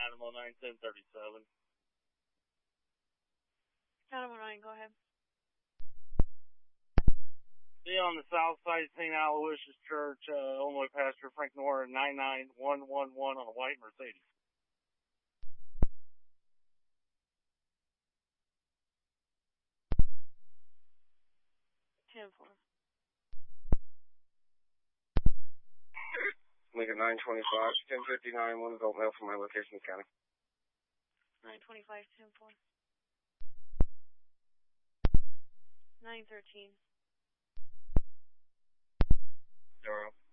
Animal 91037. Animal 9, go ahead. See on the south side, St. Aloysius Church, Illinois Pastor Frank Nora, 99111 on a white Mercedes. Lincoln 925, 1059, one adult male from my location in county. 925, 10-4. 913. 0.